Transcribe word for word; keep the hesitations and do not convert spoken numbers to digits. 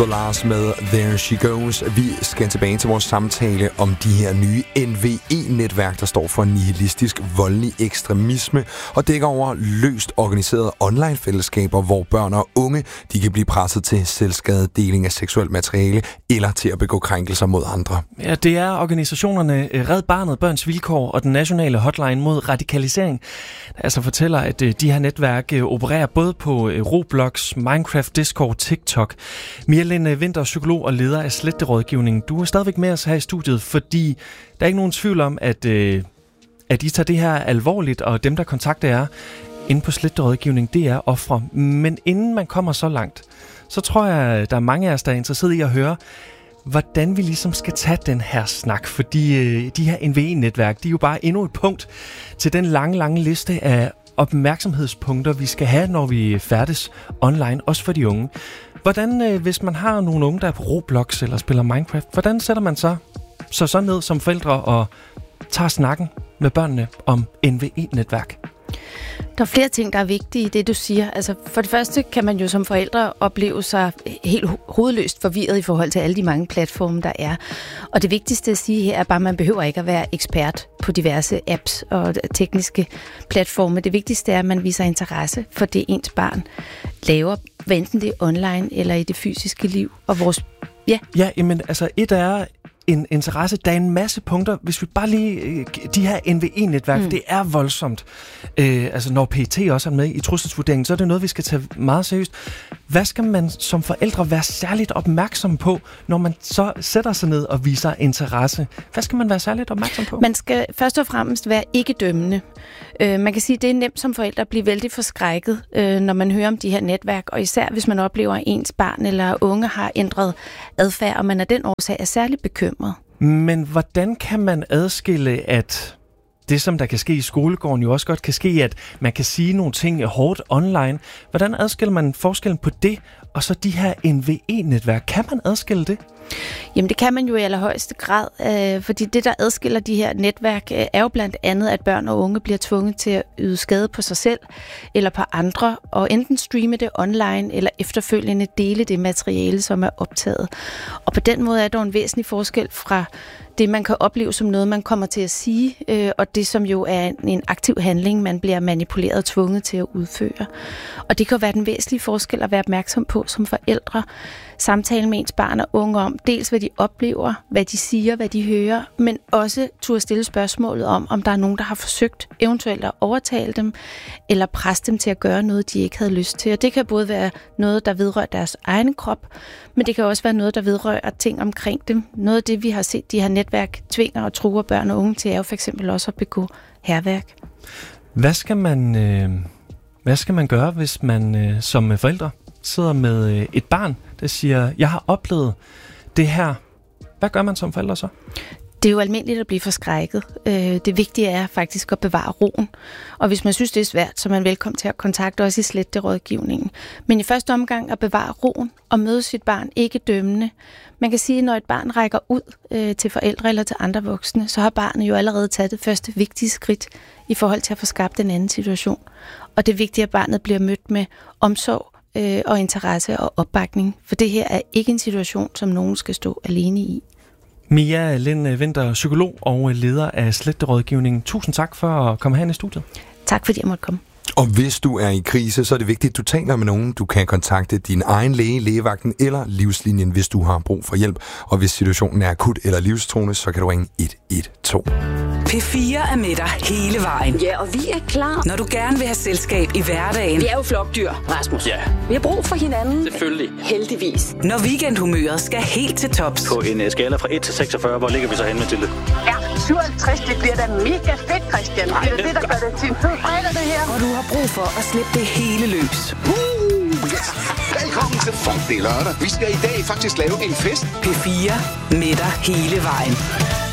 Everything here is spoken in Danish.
Lars med There She Goes. Vi skal tilbage til vores samtale om de her nye N V E-netværk, der står for nihilistisk voldelig ekstremisme og dækker over løst organiserede online-fællesskaber, hvor børn og unge de kan blive presset til selvskadedeling af seksuelt materiale eller til at begå krænkelser mod andre. Ja, det er organisationerne Red Barnet, Børns Vilkår og den nationale hotline mod radikalisering, der altså fortæller, at de her netværk opererer både på Roblox, Minecraft, Discord, TikTok. Mirlin Winther, psykolog og leder af Sletterådgivningen. Du er stadigvæk med os her i studiet, fordi der er ikke nogen tvivl om, at, øh, at I tager det her alvorligt, og dem, der kontakter jer inde på Sletterådgivningen, det er ofre. Men inden man kommer så langt, så tror jeg, der er mange af os, der er interesseret i at høre, hvordan vi ligesom skal tage den her snak. Fordi øh, de her N V E-netværk, de er jo bare endnu et punkt til den lange, lange liste af opmærksomhedspunkter, vi skal have, når vi færdes online, også for de unge. Hvordan, øh, hvis man har nogle unge, der er på Roblox eller spiller Minecraft, hvordan sætter man så så, så ned som forældre og tager snakken med børnene om N V E-netværk? Der er flere ting, der er vigtige i det, du siger. Altså, for det første kan man jo som forældre opleve sig helt hovedløst forvirret i forhold til alle de mange platforme, der er. Og det vigtigste at sige her er bare, at man behøver ikke at være ekspert på diverse apps og tekniske platforme. Det vigtigste er, at man viser interesse for det, ens barn laver, hvad enten det er online eller i det fysiske liv. Og vores, ja. Ja, men altså et er en interesse. Der er en masse punkter. Hvis vi bare lige... De her N V E-netværk, mm. det er voldsomt. Øh, altså når P E T også er med i trusselsvurderingen, så er det noget, vi skal tage meget seriøst. Hvad skal man som forældre være særligt opmærksom på, når man så sætter sig ned og viser interesse? Hvad skal man være særligt opmærksom på? Man skal først og fremmest være ikke dømmende. Øh, man kan sige, at det er nemt som forældre at blive vældig forskrækket, øh, når man hører om de her netværk, og især hvis man oplever, at ens barn eller unge har ændret adfærd, og man af den årsag er særligt bekymret. Men hvordan kan man adskille, at det, som der kan ske i skolegården, jo også godt kan ske, at man kan sige nogle ting hårdt online? Hvordan adskiller man forskellen på det, og så de her N V E-netværk? Kan man adskille det? Jamen det kan man jo i allerhøjeste grad, øh, fordi det, der adskiller de her netværk, øh, er jo blandt andet, at børn og unge bliver tvunget til at yde skade på sig selv eller på andre, og enten streame det online eller efterfølgende dele det materiale, som er optaget. Og på den måde er der en væsentlig forskel fra det, man kan opleve som noget, man kommer til at sige, øh, og det, som jo er en, en aktiv handling, man bliver manipuleret og tvunget til at udføre. Og det kan være den væsentlige forskel at være opmærksom på som forældre. Samtale med ens barn og unge om, dels hvad de oplever, hvad de siger, hvad de hører, men også turde stille spørgsmålet om, om der er nogen, der har forsøgt eventuelt at overtale dem, eller presse dem til at gøre noget, de ikke havde lyst til. Og det kan både være noget, der vedrører deres egen krop, men det kan også være noget, der vedrører ting omkring dem. Noget af det, vi har set, de her netværk tvinger og truer børn og unge til, er jo for eksempel også at begå hærværk. Hvad skal man, øh, hvad skal man gøre, hvis man øh, som forældre sidder med øh, et barn, der siger, jeg har oplevet det her. Hvad gør man som forældre så? Det er jo almindeligt at blive forskrækket. Det vigtige er faktisk at bevare roen. Og hvis man synes, det er svært, så er man velkommen til at kontakte os i Sletterådgivningen. Men i første omgang at bevare roen og møde sit barn ikke dømmende. Man kan sige, at når et barn rækker ud øh, til forældre eller til andre voksne, så har barnet jo allerede taget det første vigtige skridt i forhold til at få skabt en anden situation. Og det er vigtigt, at barnet bliver mødt med omsorg øh, og interesse og opbakning. For det her er ikke en situation, som nogen skal stå alene i. Mirlin Winther, psykolog og leder af Sletterådgivningen. Tusind tak for at komme herind i studiet. Tak fordi jeg måtte komme. Og hvis du er i krise, så er det vigtigt, at du taler med nogen. Du kan kontakte din egen læge, lægevagten eller livslinjen, hvis du har brug for hjælp. Og hvis situationen er akut eller livstruende, så kan du ringe et et to. P fire er med dig hele vejen. Ja, og vi er klar. Når du gerne vil have selskab i hverdagen. Vi er jo flokdyr, Rasmus. Ja. Vi har brug for hinanden. Selvfølgelig. Heldigvis. Når weekendhumøret skal helt til tops. På en skala fra et til seksogfyrre, hvor ligger vi så henne, Mathilde? Ja, syvoghalvtreds, det bliver da mega fedt, Christian. Det er det, der gør det til en fed fredag, det her. Og du har brug for at slippe det hele løs. Uh, yes. Velkommen til Funk, det er lørdag. Vi skal i dag faktisk lave en fest. P fire med dig hele vejen.